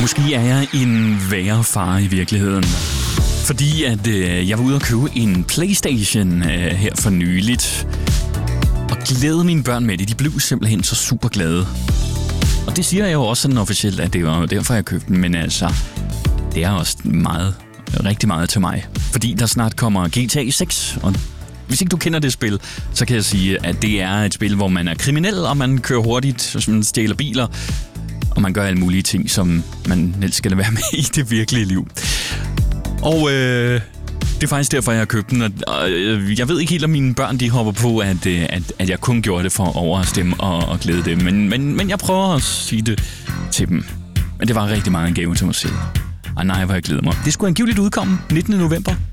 Måske er jeg en værre far i virkeligheden. Fordi at jeg var ude og købe en PlayStation her for nyligt. Og glæde mine børn med det. De blev simpelthen så super glade. Og det siger jeg jo også sådan officielt, at det var derfor jeg købte den. Men altså, det er også rigtig meget til mig. Fordi der snart kommer GTA 6, og hvis ikke du kender det spil, så kan jeg sige, at det er et spil, hvor man er kriminel, og man kører hurtigt, og man stjæler biler, og man gør alle mulige ting, som man helst skal være med i det virkelige liv. Og det er faktisk derfor, jeg har købt den, og jeg ved ikke helt, om mine børn de hopper på, at jeg kun gjorde det for at overraske dem og glæde dem. Men jeg prøver at sige det til dem. Men det var rigtig meget en gave til mig selv. Og nej, hvor jeg glæder mig. Det skulle angiveligt udkomme 19. november.